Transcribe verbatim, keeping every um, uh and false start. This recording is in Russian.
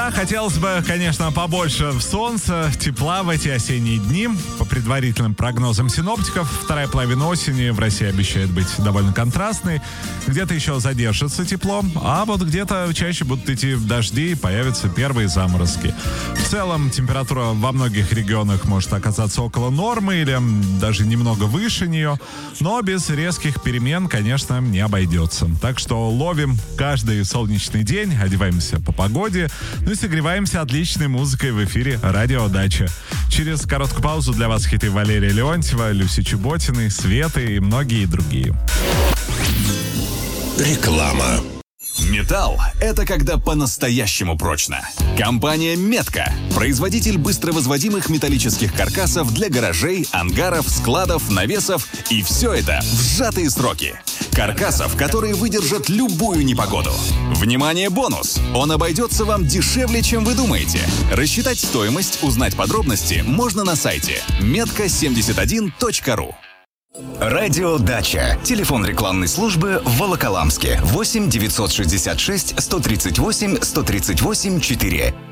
Да, хотелось бы, конечно, побольше солнца, тепла в эти осенние дни. По предварительным прогнозам синоптиков, вторая половина осени в России обещает быть довольно контрастной. Где-то еще задержится тепло, а вот где-то чаще будут идти дожди и появятся первые заморозки. В целом, температура во многих регионах может оказаться около нормы или даже немного выше нее, но без резких перемен, конечно, не обойдется. Так что ловим каждый солнечный день, одеваемся по погоде, ну и согреваемся отличной музыкой в эфире «Радио Дача». Через короткую паузу для вас хиты Валерия Леонтьева, Люси Чеботиной, Светы и многие другие. Реклама. Металл – это когда по-настоящему прочно. Компания «Метка» – производитель быстровозводимых металлических каркасов для гаражей, ангаров, складов, навесов, и все это в сжатые сроки. Каркасов, которые выдержат любую непогоду. Внимание, бонус! Он обойдется вам дешевле, чем вы думаете. Рассчитать стоимость, узнать подробности можно на сайте метка семьдесят один точка ру. Радио Дача. Телефон рекламной службы в Волоколамске. восемь девятьсот шестьдесят шесть сто тридцать восемь сто тридцать восемь четыре.